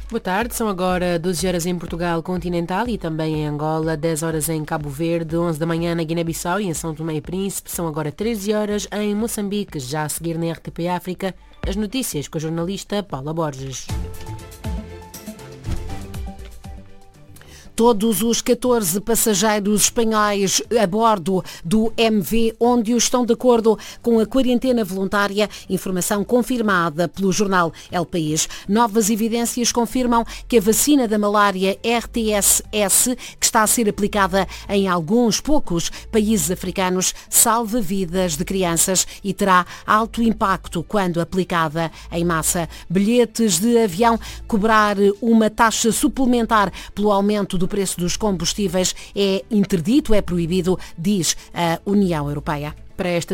Boa tarde, são agora 12 horas em Portugal continental e também em Angola, 10 horas em Cabo Verde, 11 da manhã na Guiné-Bissau e em São Tomé e Príncipe, são agora 13 horas em Moçambique, já a seguir na RTP África, as notícias com a jornalista Paula Borges. Todos os 14 passageiros espanhóis a bordo do MV Ondio estão de acordo com a quarentena voluntária, informação confirmada pelo jornal El País. Novas evidências confirmam que a vacina da malária RTS-S, que está a ser aplicada em alguns poucos países africanos, salva vidas de crianças e terá alto impacto quando aplicada em massa. Bilhetes de avião, cobrar uma taxa suplementar pelo aumento do preço dos combustíveis é interdito, é proibido, diz a União Europeia. Para esta